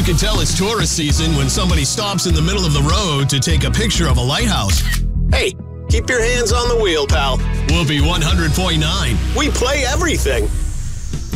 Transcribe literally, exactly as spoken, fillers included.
can tell it's tourist season when somebody stops in the middle of the road to take a picture of a lighthouse. Hey, keep your hands on the wheel, pal. Whoopee one hundred point nine. We play everything.